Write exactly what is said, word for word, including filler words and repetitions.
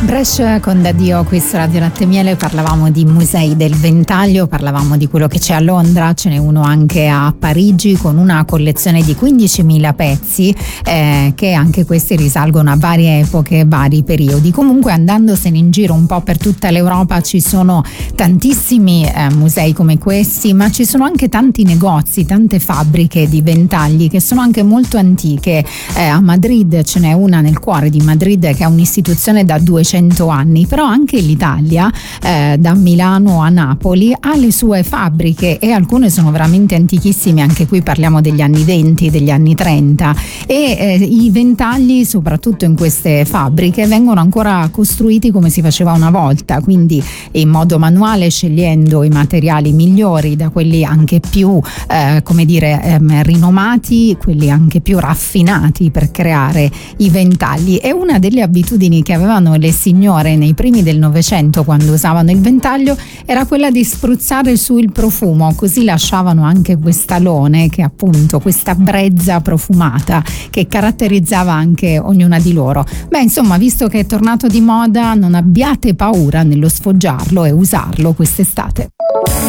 Brescia con Daddio qui su Radio Latte e Miele. Parlavamo di musei del Ventaglio, parlavamo di quello che c'è a Londra, ce n'è uno anche a Parigi con una collezione di quindicimila pezzi eh, che anche questi risalgono a varie epoche, vari periodi. Comunque, andandosene in giro un po' per tutta l'Europa ci sono tantissimi eh, musei come questi, ma ci sono anche tanti negozi, tante fabbriche di ventagli che sono anche molto antiche. Eh, a Madrid ce n'è una nel cuore di Madrid che è un'istituzione da duecento anni, però anche l'Italia, eh, da Milano a Napoli, ha le sue fabbriche e alcune sono veramente antichissime. Anche qui parliamo degli anni venti, degli anni trenta, e eh, i ventagli, soprattutto in queste fabbriche, vengono ancora costruiti come si faceva una volta, quindi in modo manuale, scegliendo i materiali migliori, da quelli anche più eh, come dire ehm, rinomati, quelli anche più raffinati per creare i ventagli. E una delle abitudini che avevano le signore nei primi del Novecento, quando usavano il ventaglio, era quella di spruzzare su il profumo, così lasciavano anche quest'alone, che appunto questa brezza profumata che caratterizzava anche ognuna di loro. Beh, insomma, visto che è tornato di moda, non abbiate paura nello sfoggiarlo e usarlo quest'estate.